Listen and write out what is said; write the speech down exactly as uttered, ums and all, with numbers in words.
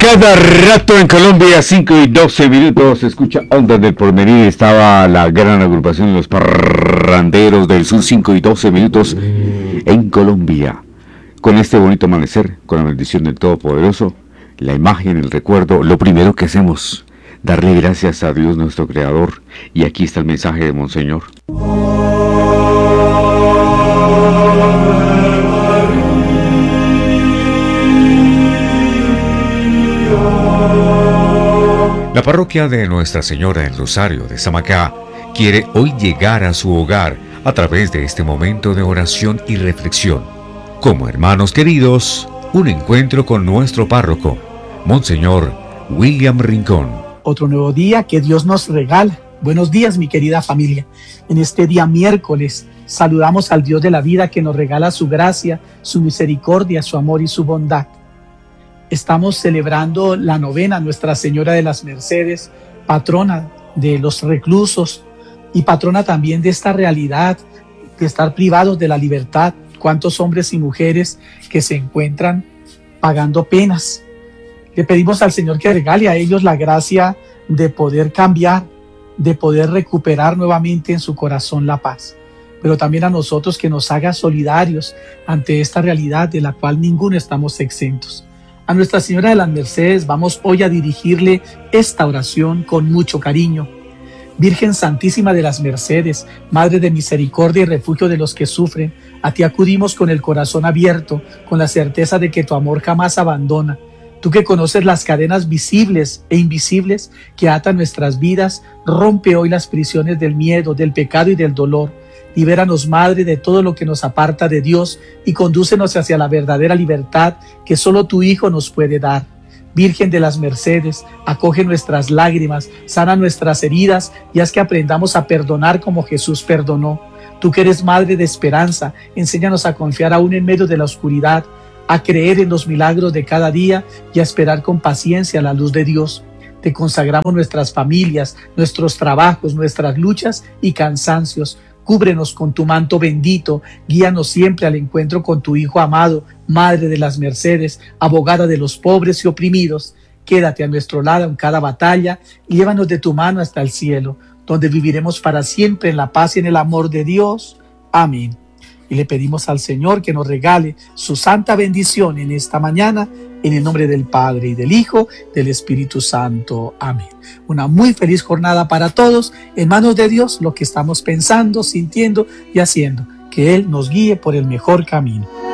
cada rato en Colombia, cinco y doce minutos, se escucha Ondas del Porvenir. Estaba la gran agrupación de los parranderos del sur, cinco y doce minutos en Colombia. Con este bonito amanecer, con la bendición del Todopoderoso, la imagen, el recuerdo, lo primero que hacemos, darle gracias a Dios nuestro Creador. Y aquí está el mensaje de Monseñor. La parroquia de Nuestra Señora del Rosario de Samacá quiere hoy llegar a su hogar a través de este momento de oración y reflexión. Como hermanos queridos, un encuentro con nuestro párroco, Monseñor William Rincón. Otro nuevo día que Dios nos regala. Buenos días, mi querida familia. En este día miércoles saludamos al Dios de la vida que nos regala su gracia, su misericordia, su amor y su bondad. Estamos celebrando la novena Nuestra Señora de las Mercedes, patrona de los reclusos y patrona también de esta realidad de estar privados de la libertad. Cuántos hombres y mujeres que se encuentran pagando penas. Le pedimos al Señor que regale a ellos la gracia de poder cambiar, de poder recuperar nuevamente en su corazón la paz. Pero también a nosotros que nos haga solidarios ante esta realidad de la cual ninguno estamos exentos. A Nuestra Señora de las Mercedes vamos hoy a dirigirle esta oración con mucho cariño. Virgen Santísima de las Mercedes, Madre de misericordia y refugio de los que sufren, a ti acudimos con el corazón abierto, con la certeza de que tu amor jamás abandona. Tú que conoces las cadenas visibles e invisibles que atan nuestras vidas, rompe hoy las prisiones del miedo, del pecado y del dolor. Libéranos, Madre, de todo lo que nos aparta de Dios y condúcenos hacia la verdadera libertad que solo tu Hijo nos puede dar. Virgen de las Mercedes, acoge nuestras lágrimas, sana nuestras heridas y haz que aprendamos a perdonar como Jesús perdonó. Tú que eres Madre de esperanza, enséñanos a confiar aún en medio de la oscuridad, a creer en los milagros de cada día y a esperar con paciencia la luz de Dios. Te consagramos nuestras familias, nuestros trabajos, nuestras luchas y cansancios. Cúbrenos con tu manto bendito, guíanos siempre al encuentro con tu Hijo amado, Madre de las Mercedes, abogada de los pobres y oprimidos. Quédate a nuestro lado en cada batalla y llévanos de tu mano hasta el cielo, donde viviremos para siempre en la paz y en el amor de Dios. Amén. Y le pedimos al Señor que nos regale su santa bendición en esta mañana, en el nombre del Padre y del Hijo, del Espíritu Santo. Amén. Una muy feliz jornada para todos. En manos de Dios, lo que estamos pensando, sintiendo y haciendo. Que Él nos guíe por el mejor camino.